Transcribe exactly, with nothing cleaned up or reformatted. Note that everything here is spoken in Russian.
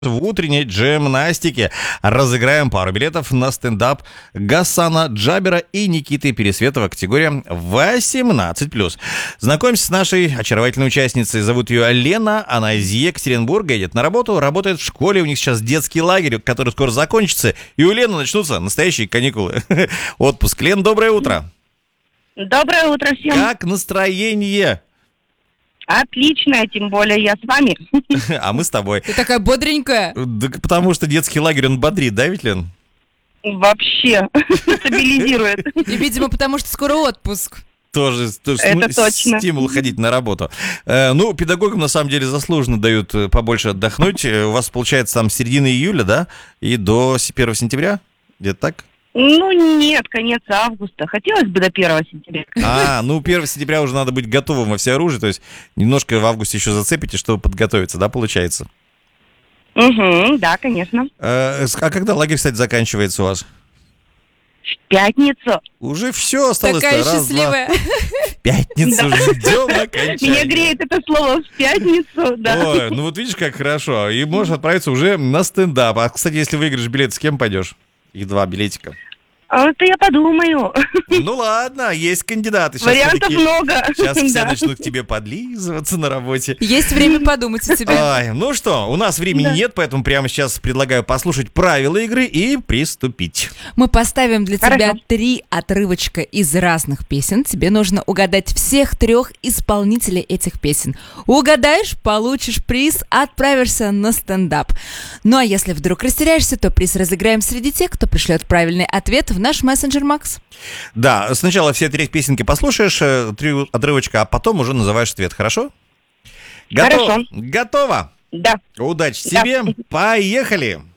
В утренней джимнастике разыграем пару билетов на стендап Гасана Джабера и Никиты Пересветова, категория восемнадцать плюс. Знакомься с нашей очаровательной участницей. Зовут ее Лена, она из Екатеринбурга, едет на работу, работает в школе, у них сейчас детский лагерь, который скоро закончится, и у Лены начнутся настоящие каникулы. Отпуск. Лен, доброе утро. Доброе утро всем. Как настроение? Отлично, тем более я с вами. А мы с тобой. Ты такая бодренькая. Да, потому что детский лагерь, он бодрит, да, ведь, Лен? Вообще стабилизирует. И, видимо, потому что скоро отпуск. Тоже, тоже Это см- точно. стимул ходить на работу. Э, ну, педагогам на самом деле заслуженно дают э, побольше отдохнуть. Э, У вас получается там середина июля, да? И до с- первого сентября? Где-то так? Ну нет, конец августа. Хотелось бы до первого сентября. А, ну первого сентября уже надо быть готовым во всеоружии, то есть немножко в августе еще зацепите, чтобы подготовиться, да, получается? Угу, да, конечно. Э, с- а когда лагерь, кстати, заканчивается у вас? В пятницу. Уже все осталось. Такая Раз, счастливая. два. Пятницу ждем Меня окончания. греет это слово в пятницу, да. Ой, ну вот видишь, как хорошо. И можешь отправиться уже на стендап. А, кстати, если выиграешь билет, с кем пойдешь? И два билетика. А это я подумаю. Ну ладно, есть кандидаты. Сейчас Вариантов все-таки- много. Сейчас все Да. начнут к тебе подлизываться на работе. Есть время подумать о тебе. Ай, ну что, у нас времени Да. нет, поэтому прямо сейчас предлагаю послушать правила игры и приступить. Мы поставим для Хорошо. тебя три отрывочка из разных песен. Тебе нужно угадать всех трех исполнителей этих песен. Угадаешь, получишь приз, отправишься на стендап. Ну а если вдруг растеряешься, то приз разыграем среди тех, кто пришлет правильный ответ в наш мессенджер Макс. Да, сначала все три песенки послушаешь, э, три отрывочка, а потом уже называешь ответ, хорошо? Готово? Хорошо. Готово? Да. Удачи Да. тебе, поехали!